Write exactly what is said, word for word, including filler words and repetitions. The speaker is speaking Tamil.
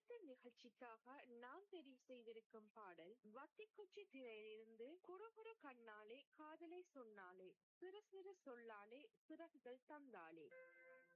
அடுத்த நிகழ்ச்சிக்காக நான் தெரிவு செய்திருக்கும் பாடல் வத்திக்குச்சி திரையிலிருந்து குறுகுறு கண்ணாலே காதலை சொன்னாலே சிறு சிறு சொல்லாலே சிறகுகள் தந்தாளே.